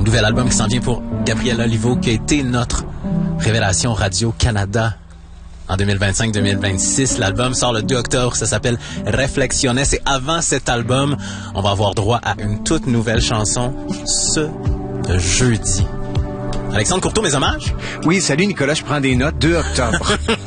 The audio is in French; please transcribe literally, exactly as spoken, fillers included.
nouvel album qui s'en vient pour Gabriel Olivo, qui a été notre révélation Radio-Canada en deux mille vingt-cinq deux mille vingt-six. L'album sort le deux octobre, ça s'appelle Reflexiones. Et avant cet album, on va avoir droit à une toute nouvelle chanson ce jeudi. Alexandre Courteau, mes hommages? Oui, salut Nicolas, je prends des notes. deux octobre.